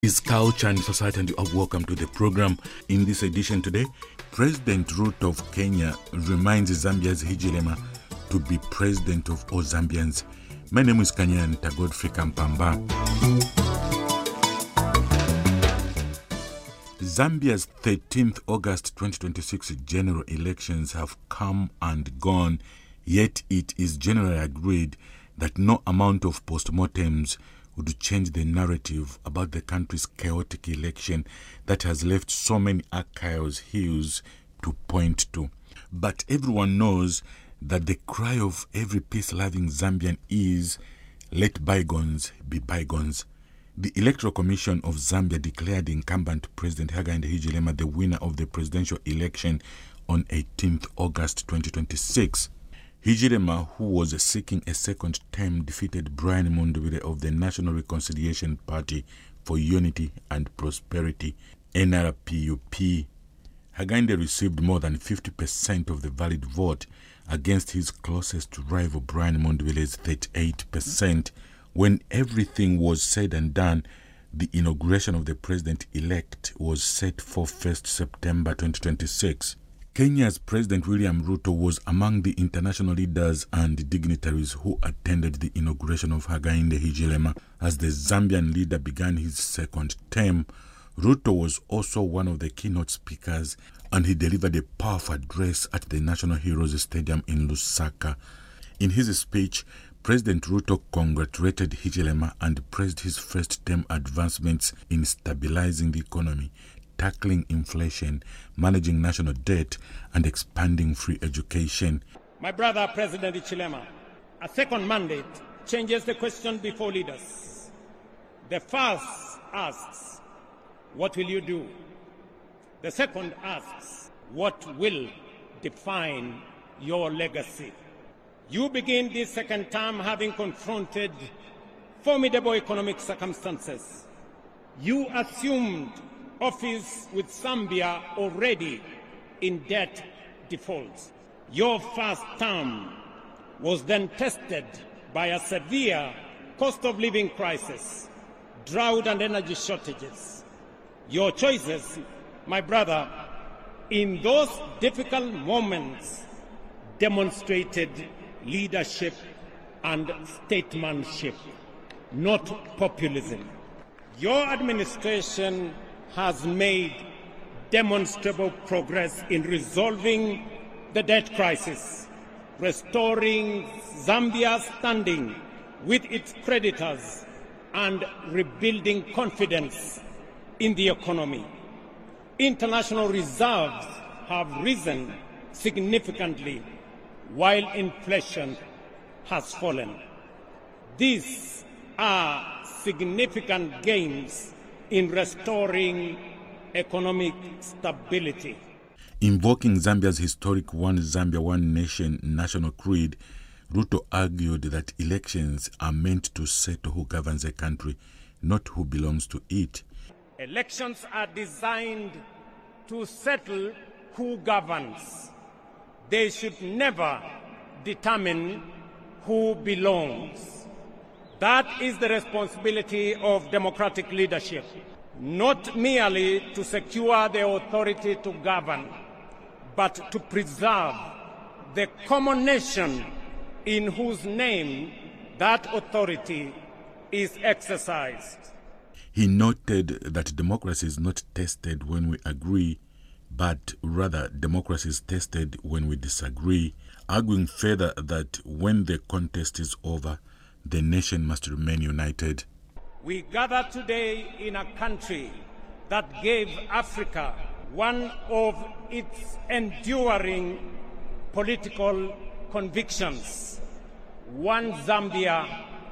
Is culture and society, and you are welcome to the program. In this edition today, President Ruto of Kenya reminds Zambia's Hijilema to be president of all Zambians. My name is Kanyanta Godfrey Kampamba. Zambia's 13th August 2026 general elections have come and gone, yet it is generally agreed that no amount of postmortems would change the narrative about the country's chaotic election that has left so many archives hues to point to. But everyone knows that the cry of every peace-loving Zambian is, let bygones be bygones. The Electoral Commission of Zambia declared incumbent President Hakainde Hichilema the winner of the presidential election on 18th August 2026. Hichilema, who was seeking a second term, defeated Brian Mundubile of the National Reconciliation Party for Unity and Prosperity, NRPUP. Hakainde received more than 50% of the valid vote against his closest rival Brian Mundubile's 38%. When everything was said and done, the inauguration of the president-elect was set for 1st September 2026. Kenya's President William Ruto was among the international leaders and dignitaries who attended the inauguration of Hakainde Hichilema. As the Zambian leader began his second term, Ruto was also one of the keynote speakers, and he delivered a powerful address at the National Heroes Stadium in Lusaka. In his speech, President Ruto congratulated Hichilema and praised his first-term advancements in stabilizing the economy, tackling inflation, managing national debt, and expanding free education. My brother, President Hichilema, a second mandate changes the question before leaders. The first asks, what will you do? The second asks, what will define your legacy? You begin this second term having confronted formidable economic circumstances. You assumed office with Zambia already in debt default. Your first term was then tested by a severe cost of living crisis, drought and energy shortages. Your choices, my brother, in those difficult moments demonstrated leadership and statesmanship, not populism. Your administration has made demonstrable progress in resolving the debt crisis, restoring Zambia's standing with its creditors, and rebuilding confidence in the economy. International reserves have risen significantly while inflation has fallen. These are significant gains in restoring economic stability. Invoking Zambia's historic One Zambia, One Nation national creed, Ruto argued that elections are meant to settle who governs a country, not who belongs to it. Elections are designed to settle who governs. They should never determine who belongs. That is the responsibility of democratic leadership, not merely to secure the authority to govern, but to preserve the common nation in whose name that authority is exercised. He noted that democracy is not tested when we agree, but rather democracy is tested when we disagree, arguing further that when the contest is over, the nation must remain united. We gather today in a country that gave Africa one of its enduring political convictions: one Zambia,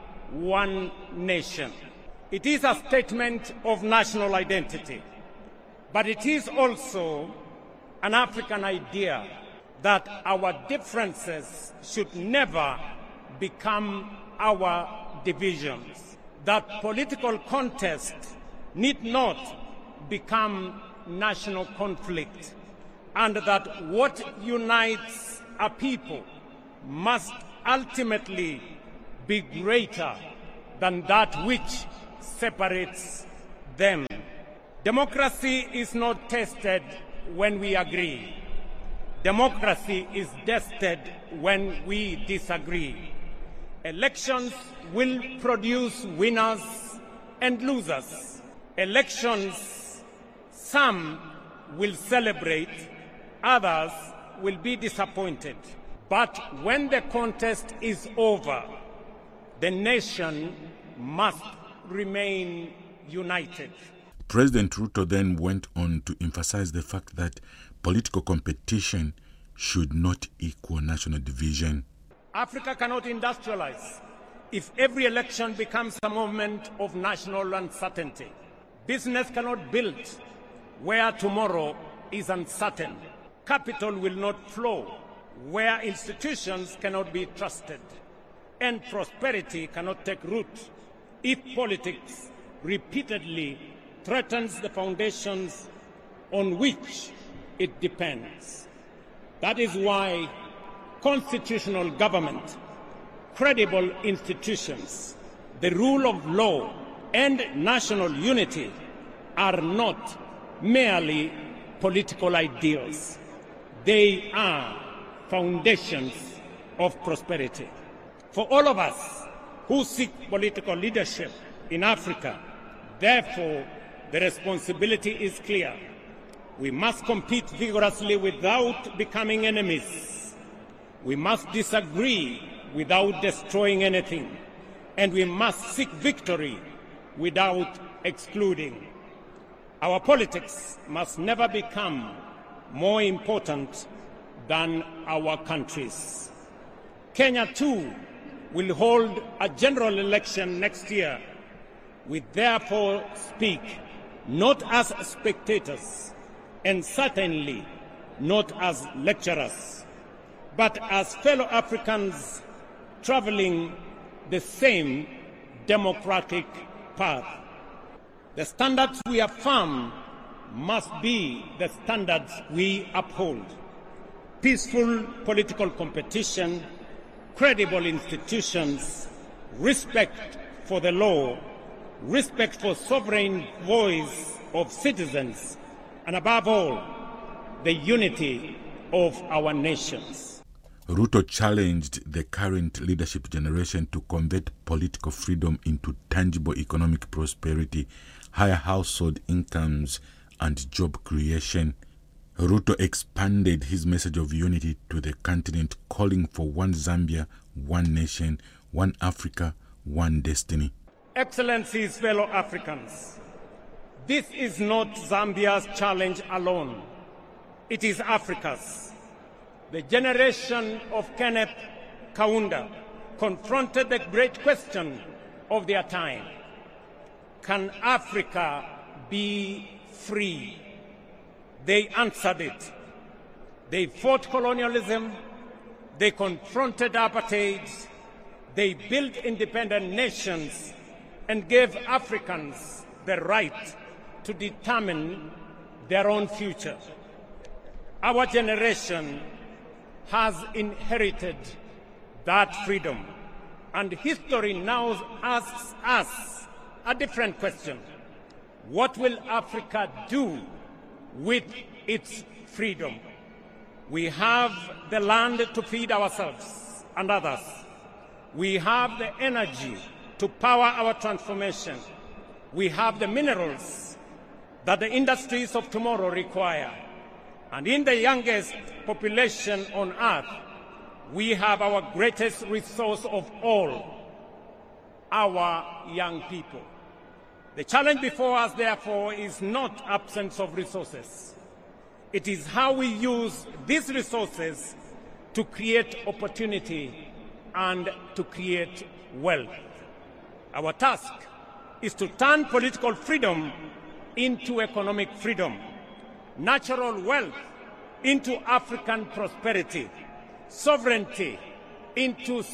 one nation. It is a statement of national identity, but it is also an African idea that our differences should never become our divisions, that political contest need not become national conflict, and that what unites a people must ultimately be greater than that which separates them. Democracy is not tested when we agree. Democracy is tested when we disagree. Elections will produce winners and losers. Elections, some will celebrate, others will be disappointed. But when the contest is over, the nation must remain united. President Ruto then went on to emphasize the fact that political competition should not equal national division. Africa cannot industrialize if every election becomes a moment of national uncertainty. Business cannot build where tomorrow is uncertain. Capital will not flow where institutions cannot be trusted. And prosperity cannot take root if politics repeatedly threatens the foundations on which it depends. That is why constitutional government, credible institutions, the rule of law, and national unity are not merely political ideals. They are foundations of prosperity. For all of us who seek political leadership in Africa, therefore, the responsibility is clear. We must compete vigorously without becoming enemies. We must disagree without destroying anything. And we must seek victory without excluding. Our politics must never become more important than our countries. Kenya, too, will hold a general election next year. We therefore speak not as spectators, and certainly not as lecturers, but as fellow Africans traveling the same democratic path. The standards we affirm must be the standards we uphold. Peaceful political competition, credible institutions, respect for the law, respect for sovereign voice of citizens, and above all, the unity of our nations. Ruto challenged the current leadership generation to convert political freedom into tangible economic prosperity, higher household incomes, and job creation. Ruto expanded his message of unity to the continent, calling for one Zambia, one nation, one Africa, one destiny. Excellencies, fellow Africans, this is not Zambia's challenge alone. It is Africa's. The generation of Kenneth Kaunda confronted the great question of their time. Can Africa be free? They answered it. They fought colonialism. They confronted apartheid. They built independent nations and gave Africans the right to determine their own future. Our generation has inherited that freedom, and history now asks us a different question. What will Africa do with its freedom? We have the land to feed ourselves and others. We have the energy to power our transformation. We have the minerals that the industries of tomorrow require. And in the youngest population on earth, we have our greatest resource of all, our young people. The challenge before us, therefore, is not absence of resources. It is how we use these resources to create opportunity and to create wealth. Our task is to turn political freedom into economic freedom, natural wealth into African prosperity, sovereignty into